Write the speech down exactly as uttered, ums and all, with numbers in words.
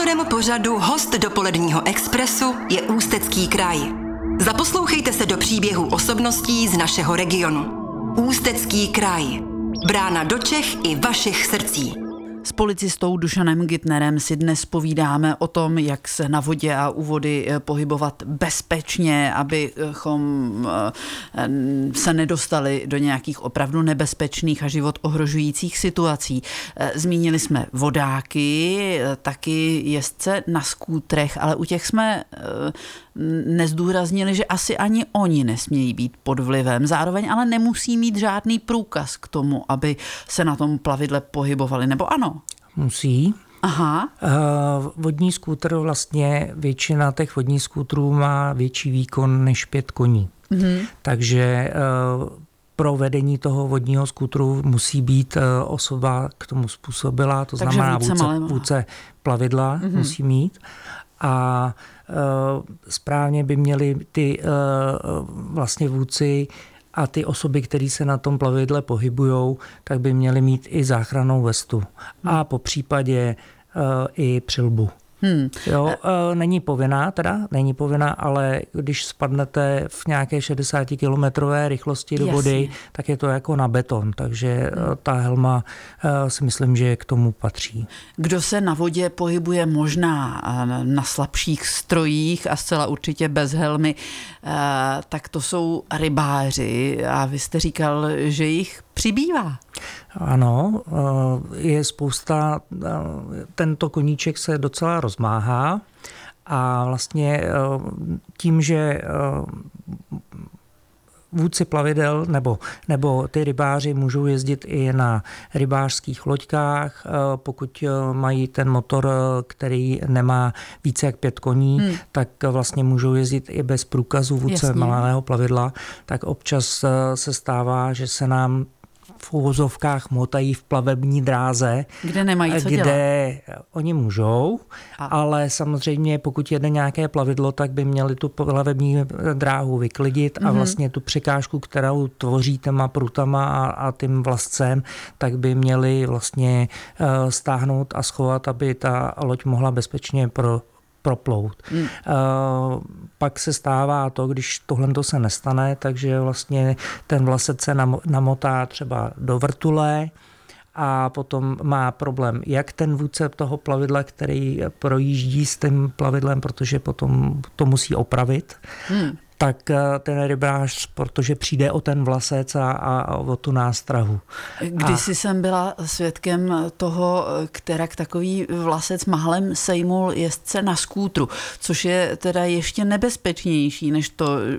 Sponzorem pořadu Host dopoledního expresu je Ústecký kraj. Zaposlouchejte se do příběhů osobností z našeho regionu. Ústecký kraj. Brána do Čech i vašich srdcí. S policistou Dušanem Gytnerem si dnes povídáme o tom, jak se na vodě a u vody pohybovat bezpečně, abychom se nedostali do nějakých opravdu nebezpečných a život ohrožujících situací. Zmínili jsme vodáky, taky jezdce na skútrech, ale u těch jsme nezdůraznili, že asi ani oni nesmějí být pod vlivem. Zároveň ale nemusí mít žádný průkaz k tomu, aby se na tom plavidle pohybovali, nebo ano? Musí. Aha. Vodní skútr, vlastně většina těch vodních skútrů má větší výkon než pět koní. Mhm. Takže pro vedení toho vodního skútru musí být osoba k tomu způsobilá, to Takže znamená vůdce, vůdce plavidla mhm. musí mít. A správně by měli ty vlastně vůdci a ty osoby, které se na tom plavidle pohybujou, tak by měly mít i záchrannou vestu. Hmm. A po případě uh, i přilbu. Hmm. Jo, uh, není povinná teda, není povinná, ale když spadnete v nějaké šedesátikilometrové rychlosti do vody, Jasně. tak je to jako na beton, takže hmm. ta helma uh, si myslím, že k tomu patří. Kdo se na vodě pohybuje možná na slabších strojích a zcela určitě bez helmy, uh, tak to jsou rybáři a vy jste říkal, že jich přibývá. Ano, je spousta, tento koníček se docela rozmáhá a vlastně tím, že vůdci plavidel nebo, nebo ty rybáři můžou jezdit i na rybářských loďkách, pokud mají ten motor, který nemá více jak pět koní, hmm. tak vlastně můžou jezdit i bez průkazu vůdce malého plavidla, tak občas se stává, že se nám v uvozovkách motají v plavební dráze, kde nemají co kde dělat. Oni můžou, a. ale samozřejmě pokud jede nějaké plavidlo, tak by měli tu plavební dráhu vyklidit mm-hmm. a vlastně tu překážku, kterou tvoří těma prutama a, a tím vlastcem, tak by měli vlastně uh, stáhnout a schovat, aby ta loď mohla bezpečně pro proplout. Hmm. Uh, pak se stává to, když tohle to se nestane, takže vlastně ten vlasec se namotá třeba do vrtule a potom má problém jak ten vůdce toho plavidla, který projíždí s tím plavidlem, protože potom to musí opravit, hmm. tak ten rybář, protože přijde o ten vlasec a, a o tu nástrahu. Kdysi a... jsem byla svědkem toho, kterak takový vlasec mahlem sejmul jezdce na skútru, což je teda ještě nebezpečnější, než to,